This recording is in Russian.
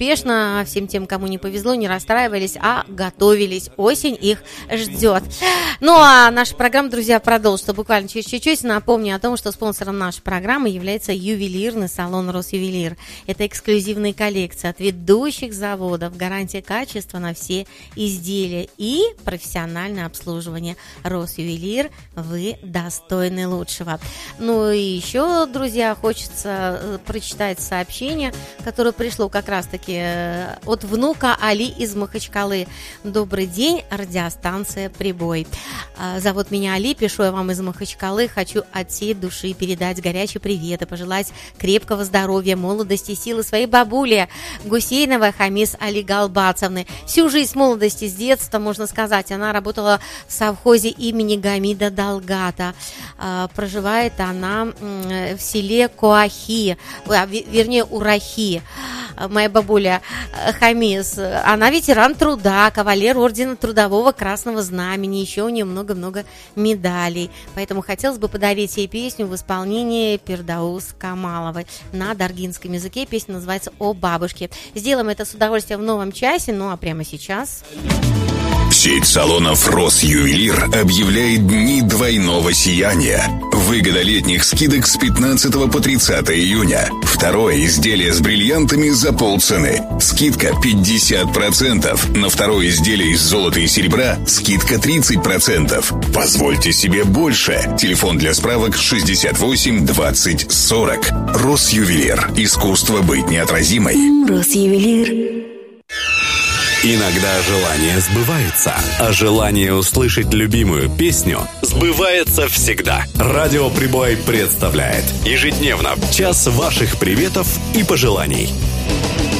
успешно. Всем тем, кому не повезло, не расстраивались, а готовились. Осень их ждет. Ну, а наша программа, друзья, продолжится буквально через чуть-чуть. Напомню о том, что спонсором нашей программы является ювелирный салон «Росювелир». Это эксклюзивные коллекции от ведущих заводов, гарантия качества на все изделия и профессиональное обслуживание. «Росювелир», вы достойны лучшего. Ну и еще, друзья, хочется прочитать сообщение, которое пришло как раз-таки от внука Али из Махачкалы. Добрый день, радиостанция «Прибой». Зовут меня Али, пишу я вам из Махачкалы. Хочу от всей души передать горячий привет и пожелать крепкого здоровья, молодости, силы своей бабуле Гусейновой Хамис Али Галбацевны. Всю жизнь с молодости, с детства, можно сказать, она работала в совхозе имени Гамида Далгата. Проживает она в селе Коахи, вернее, Урахи. Моя бабуля Хамис, она ветеран труда, кавалер ордена Трудового Красного Знамени, еще у нее много-много медалей. Поэтому хотелось бы подарить ей песню в исполнении Пердаус Камаловой на даргинском языке. Песня называется «О бабушке». Сделаем это с удовольствием в новом часе, ну а прямо сейчас... Сеть салонов «Росювелир» объявляет дни двойного сияния. Выгода летних скидок с 15 по 30 июня. Второе изделие с бриллиантами за полцены. Скидка 50%. На второе изделие из золота и серебра скидка 30%. Позвольте себе больше. Телефон для справок 68 20 40. «Росювелир». Искусство быть неотразимой. «Росювелир». Иногда желания сбываются, а желание услышать любимую песню сбывается всегда. Радио «Прибой» представляет ежедневно час ваших приветов и пожеланий.